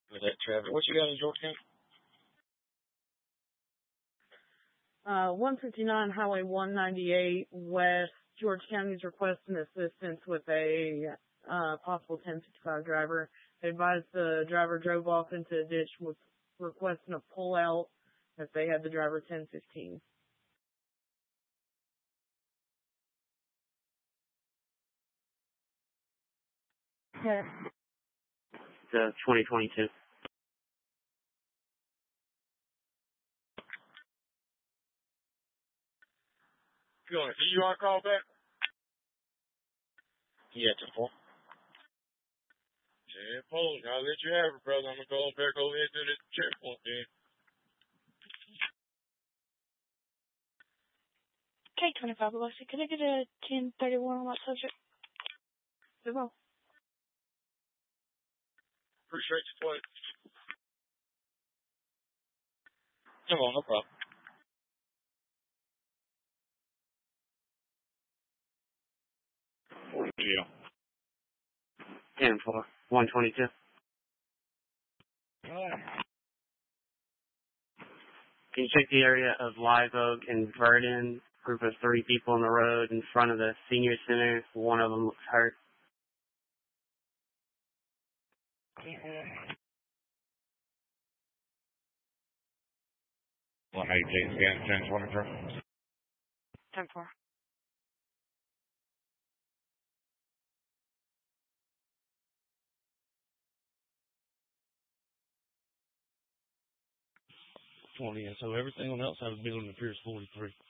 with that traffic. What you got in George County? 159 Highway 198 West. George County is requesting assistance with a possible 1055 driver. They advised the driver drove off into a ditch, was requesting a pullout if they had the driver 1015. Yeah. The 2022. You want a DUI call back? Yeah, 10-4. 10-4. I'll let you have it, brother. I'm going to go back over here to the checkpoint then. Okay, 25 Alexi. Can I get a 1031 on that subject? Zero. Appreciate your play. Come on, no problem. Yeah. 10-4. 122. All right. Can you check the area of Live Oak and Verdon? Group of 3 people on the road in front of the senior center. One of them looks hurt. Well, 18, 10-23. 10-4. So everything on the outside of the building appears 43.